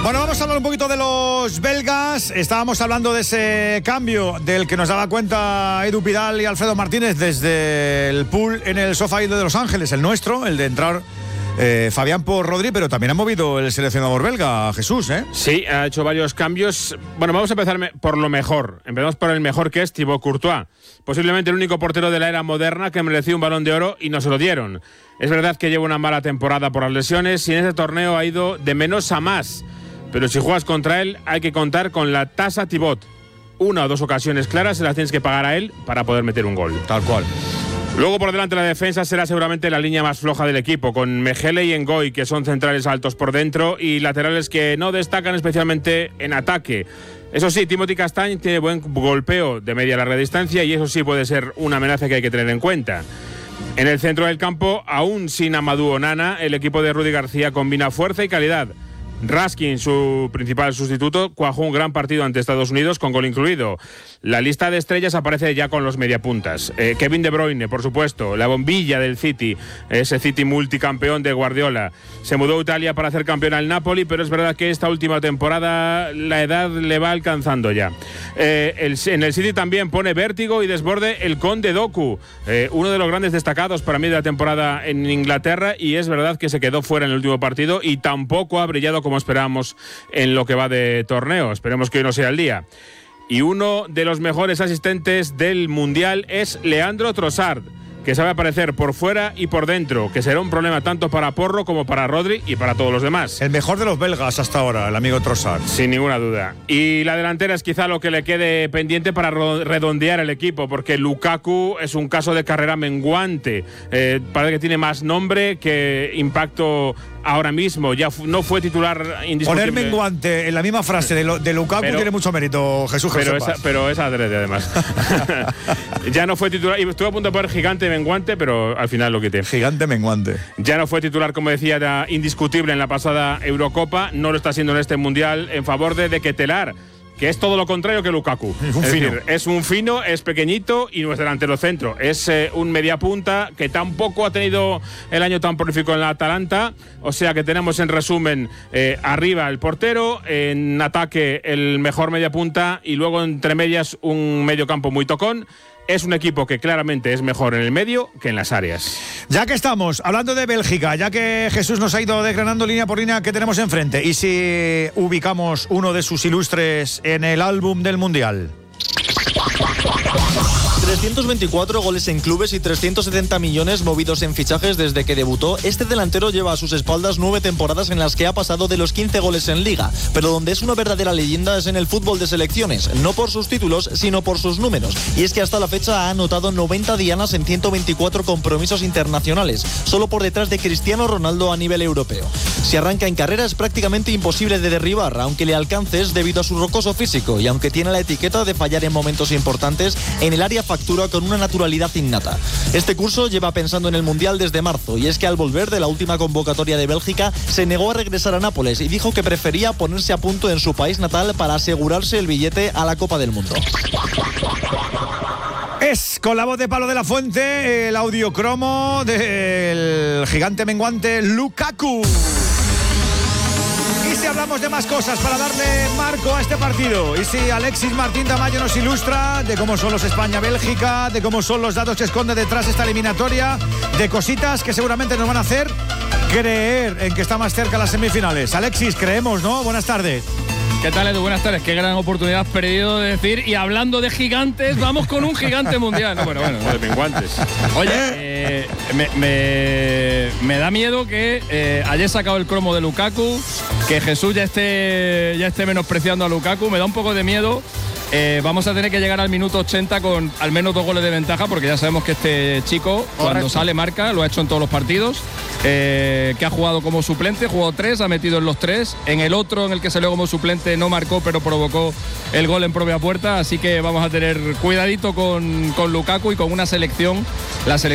Bueno, vamos a hablar un poquito de los belgas. Estábamos hablando de ese cambio del que nos daba cuenta Edu Pidal y Alfredo Martínez desde el pool en el Sofá de Los Ángeles, el nuestro, el de entrar Fabián por Rodri, pero también ha movido el seleccionador belga, Jesús, ¿eh? Sí, ha hecho varios cambios. Bueno, vamos a empezar por lo mejor. Empezamos por el mejor, que es Thibaut Courtois. Posiblemente el único portero de la era moderna que merecía un Balón de Oro y no se lo dieron. Es verdad que lleva una mala temporada por las lesiones y en este torneo ha ido de menos a más. Pero si juegas contra él, hay que contar con la tasa Thibaut. Una o dos ocasiones claras se las tienes que pagar a él para poder meter un gol. Tal cual. Luego por delante la defensa será seguramente la línea más floja del equipo, con Mejele y Ngoy, que son centrales altos por dentro y laterales que no destacan especialmente en ataque. Eso sí, Timothy Castagne tiene buen golpeo de media a larga distancia y eso sí puede ser una amenaza que hay que tener en cuenta. En el centro del campo, aún sin Amadou Onana, el equipo de Rudy García combina fuerza y calidad. Raskin, su principal sustituto, cuajó un gran partido ante Estados Unidos con gol incluido. La lista de estrellas aparece ya con los mediapuntas. Kevin De Bruyne, por supuesto, la bombilla del City, ese City multicampeón de Guardiola. Se mudó a Italia para hacer campeón al Napoli, pero es verdad que esta última temporada la edad le va alcanzando ya. En el City también pone vértigo y desborde el Conde Doku, uno de los grandes destacados para mí de la temporada en Inglaterra, y es verdad que se quedó fuera en el último partido y tampoco ha brillado como esperábamos en lo que va de torneo. Esperemos que hoy no sea el día. Y uno de los mejores asistentes del Mundial es Leandro Trossard, que sabe aparecer por fuera y por dentro, que será un problema tanto para Porro como para Rodri y para todos los demás. El mejor de los belgas hasta ahora, el amigo Trossard. Sin ninguna duda. Y la delantera es quizá lo que le quede pendiente para redondear el equipo, porque Lukaku es un caso de carrera menguante. Parece que tiene más nombre que impacto ahora mismo. Ya no fue titular indiscutible. Poner menguante en la misma frase de Lukaku tiene mucho mérito, Jesús. Pero es adrede, además. Ya no fue titular, y estuve a punto de poner gigante menguante, pero al final lo quité. Gigante menguante. Ya no fue titular, como decía, era indiscutible en la pasada Eurocopa, no lo está siendo en este Mundial, en favor de Ketelar, que es todo lo contrario que Lukaku. Es un fino, es pequeñito y no es delantero centro. Es un mediapunta que tampoco ha tenido el año tan prolífico en la Atalanta. O sea que tenemos en resumen arriba el portero, en ataque el mejor mediapunta y luego entre medias un mediocampo muy tocón. Es un equipo que claramente es mejor en el medio que en las áreas. Ya que estamos hablando de Bélgica, ya que Jesús nos ha ido desgranando línea por línea que tenemos enfrente, ¿y si ubicamos uno de sus ilustres en el álbum del Mundial? 324 goles en clubes y 370 millones movidos en fichajes desde que debutó. Este delantero lleva a sus espaldas 9 temporadas en las que ha pasado de los 15 goles en Liga, pero donde es una verdadera leyenda es en el fútbol de selecciones, no por sus títulos, sino por sus números. Y es que hasta la fecha ha anotado 90 dianas en 124 compromisos internacionales, solo por detrás de Cristiano Ronaldo a nivel europeo. Si arranca en carrera es prácticamente imposible de derribar, aunque le alcances debido a su rocoso físico y aunque tiene la etiqueta de fallar en momentos importantes, en el área factura con una naturalidad innata. Este curso lleva pensando en el Mundial desde marzo, y es que al volver de la última convocatoria de Bélgica se negó a regresar a Nápoles y dijo que prefería ponerse a punto en su país natal para asegurarse el billete a la Copa del Mundo. Es con la voz de Palo de la Fuente el audiocromo del gigante menguante Lukaku. Y si hablamos de más cosas para darle marco a este partido, y si Alexis Martín Tamayo nos ilustra de cómo son los España-Bélgica, de cómo son los datos que esconde detrás esta eliminatoria, de cositas que seguramente nos van a hacer creer en que está más cerca las semifinales. Alexis, creemos, ¿no? Buenas tardes. ¿Qué tal, Edu? Buenas tardes. Qué gran oportunidad has perdido de decir. Y hablando de gigantes, vamos con un gigante mundial. No, bueno. De menguantes. Oye, me da miedo que ayer sacado el cromo de Lukaku, que Jesús ya esté menospreciando a Lukaku. Me da un poco de miedo. Vamos a tener que llegar al minuto 80 con al menos 2 goles de ventaja, porque ya sabemos que este chico, cuando sale, marca, lo ha hecho en todos los partidos. Que ha jugado como suplente, jugó 3, ha metido en los 3. En el otro, en el que salió como suplente, no marcó, pero provocó el gol en propia puerta. Así que vamos a tener cuidadito con Lukaku y con una selección, la selección